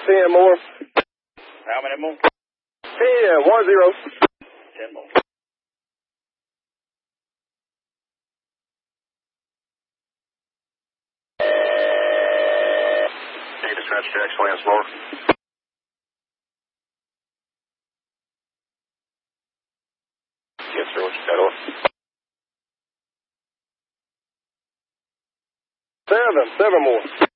10 more. How many more? 10, 1-0. 10 more. Hey, dispatch, Jack Lance Moore. Yes, sir. What's your title? 7 more.